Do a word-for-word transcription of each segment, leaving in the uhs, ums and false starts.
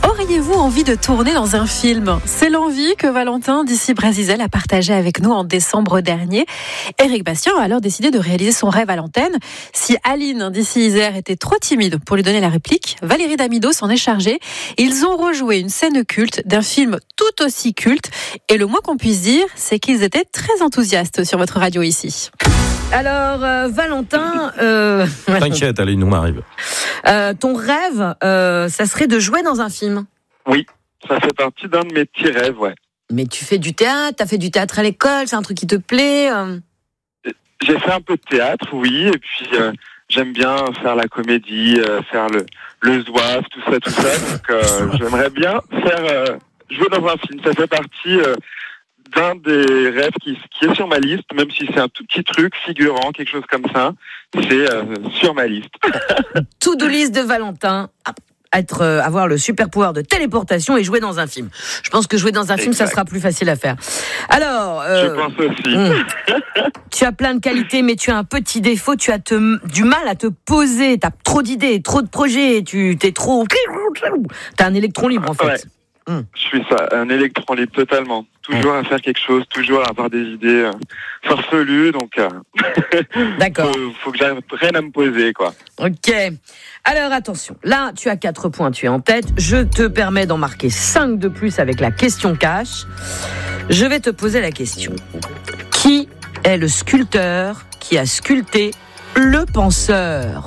Auriez-vous envie de tourner dans un film ? C'est l'envie que Valentin d'ici Brasizel a partagée avec nous en décembre dernier. Éric Bastien a alors décidé de réaliser son rêve à l'antenne. Si Aline d'ici Isère était trop timide pour lui donner la réplique, Valérie Damido s'en est chargée. Ils ont rejoué une scène culte d'un film tout aussi culte. Et le moins qu'on puisse dire, c'est qu'ils étaient très enthousiastes sur votre radio ici. Alors, euh, Valentin... Euh... T'inquiète, Aline, on arrive. Euh, ton rêve, euh, ça serait de jouer dans un film ? Oui, ça fait partie d'un de mes petits rêves, ouais. Mais tu fais du théâtre, t'as fait du théâtre à l'école, c'est un truc qui te plaît euh... J'ai fait un peu de théâtre, oui, et puis euh, j'aime bien faire la comédie, euh, faire le, le zouave, tout ça, tout ça. Donc euh, j'aimerais bien faire euh, jouer dans un film. Ça fait partie euh, d'un des rêves qui, qui est sur ma liste, même si c'est un tout petit truc figurant, quelque chose comme ça. C'est euh, sur ma liste. To-do list de Valentin. Être, euh, avoir le super pouvoir de téléportation et jouer dans un film. Je pense que jouer dans un film, exact. Ça sera plus facile à faire. Alors, euh, je pense aussi. Hum, tu as plein de qualités, mais tu as un petit défaut. Tu as te, du mal à te poser. Tu as trop d'idées, trop de projets. Tu t'es trop. Tu as un électron libre en fait. Ouais. Hum. Je suis ça, un électron libre totalement. Toujours hum. à faire quelque chose, toujours à avoir des idées euh, farfelues. Donc, euh, d'accord. faut, faut que j'apprenne à me poser, quoi. Ok. Alors attention, là tu as quatre points, tu es en tête. Je te permets d'en marquer cinq de plus avec la question cash. Je vais te poser la question. Qui est le sculpteur qui a sculpté le penseur ?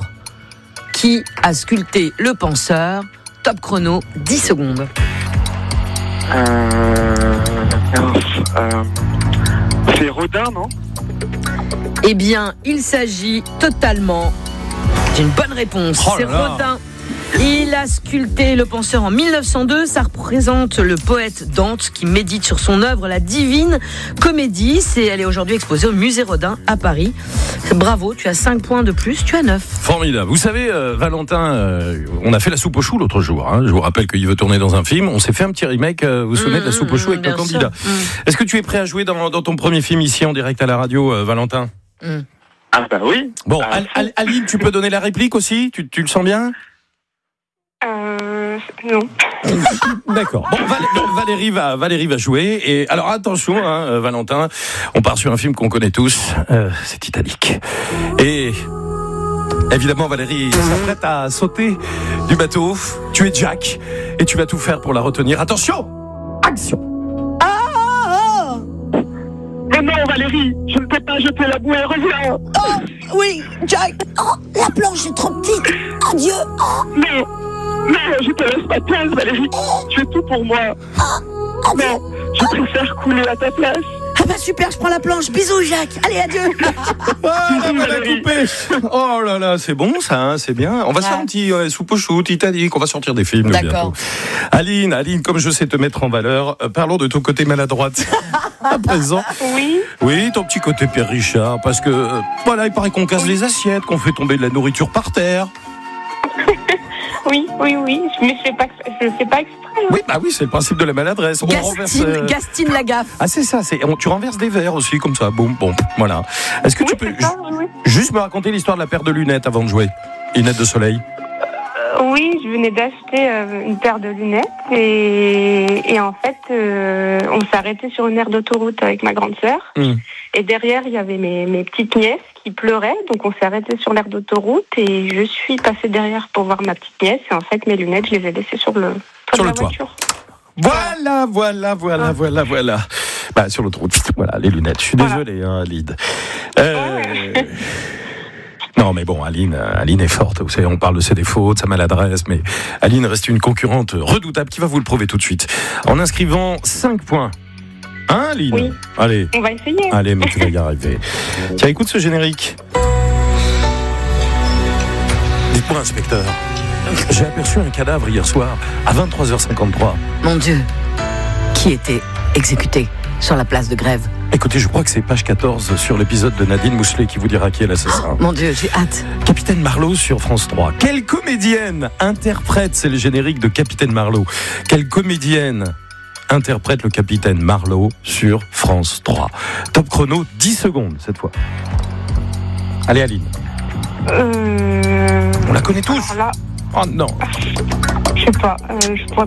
Qui a sculpté le penseur ? Top chrono, dix secondes. Euh... euh... C'est Rodin, non ? Eh bien, il s'agit totalement d'une bonne réponse. Oh c'est Rodin. Il a sculpté le penseur en mille neuf cent deux. Ça représente le poète Dante qui médite sur son œuvre La Divine Comédie. C'est, elle est aujourd'hui exposée au musée Rodin à Paris. Bravo, tu as cinq points de plus, tu as neuf. Formidable. Vous savez, euh, Valentin, euh, on a fait la soupe aux choux l'autre jour. Hein. Je vous rappelle qu'il veut tourner dans un film. On s'est fait un petit remake, euh, vous vous souvenez, mmh, de la soupe aux choux avec le candidat. Mmh. Est-ce que tu es prêt à jouer dans, dans ton premier film ici en direct à la radio, euh, Valentin ? mmh. Ah bah oui. Bon, ah, Al- Al- Aline, tu peux donner la réplique aussi ? tu, tu le sens bien ? Euh, non. D'accord. Bon, Val- Valérie va, Valérie va jouer. Et alors attention, hein, Valentin, on part sur un film qu'on connaît tous. Euh, c'est Titanic. Et évidemment, Valérie s'apprête à sauter du bateau. Tu es Jack et tu vas tout faire pour la retenir. Attention, action. Mais non, Valérie, je ne peux pas jeter la bouée. Reviens. Oh oui, Jack. Oh, la planche est trop petite. Adieu. Oh. Non. Non, je te laisse ma place, Valérie. Tu fais tout pour moi. Oh, non, je préfère couler à ta place. Ah bah super, je prends la planche. Bisous, Jacques. Allez, adieu. Ah, on va la couper. Oh là là, c'est bon ça, hein, c'est bien. On va ah. se faire un petit euh, soupe aux choux, Titanic. On va sortir des films. D'accord. Bientôt. Aline, Aline, comme je sais te mettre en valeur, euh, parlons de ton côté maladroite. À présent. Oui. Oui, ton petit côté Père Richard, parce que euh, voilà, il paraît qu'on casse oui. les assiettes, qu'on fait tomber de la nourriture par terre. Oui, oui, oui, mais je fais pas, je fais pas exprès. Hein. Oui, bah oui, c'est le principe de la maladresse. On Gastine, renverse, euh... Gastine la gaffe. Ah, c'est ça, c'est, on, tu renverses des verres aussi, comme ça, boum, bon, voilà. Est-ce que oui, tu peux ça, ju- oui. juste me raconter l'histoire de la paire de lunettes avant de jouer ? Lunettes de soleil. euh, Oui, je venais d'acheter euh, une paire de lunettes et, et en fait, euh, on s'est arrêté sur une aire d'autoroute avec ma grande sœur. Mmh. Et derrière, il y avait mes, mes petites nièces qui pleuraient, donc on s'est arrêté sur l'aire d'autoroute et je suis passée derrière pour voir ma petite nièce et en fait mes lunettes je les ai laissées sur le toit sur de le la toit. voiture. Voilà, voilà, voilà, ah. voilà, voilà. Bah sur l'autoroute, voilà les lunettes. Je suis voilà. désolé, hein, Aline. Euh... Ouais. Non mais bon, Aline, Aline est forte. Vous savez, on parle de ses défauts, de sa maladresse, mais Aline reste une concurrente redoutable qui va vous le prouver tout de suite en inscrivant cinq points. Hein, Aline ? Oui. Allez. On va essayer. Allez, mais tu vas y arriver. Tiens, écoute ce générique. Dites-moi, inspecteur, j'ai aperçu un cadavre hier soir à vingt-trois heures cinquante-trois. Mon Dieu, qui était exécuté sur la place de Grève ? Écoutez, je crois que c'est page quatorze sur l'épisode de Nadine Mousselet qui vous dira qui est l'assassin. Oh, mon Dieu, j'ai hâte. Capitaine Marlowe sur France trois. Quelle comédienne interprète, c'est le générique de Capitaine Marlowe, quelle comédienne interprète le capitaine Marlowe sur France trois. Top chrono, dix secondes cette fois. Allez Aline. Euh... On la connaît tous. Là... Oh non. Je sais pas, euh, je pourrais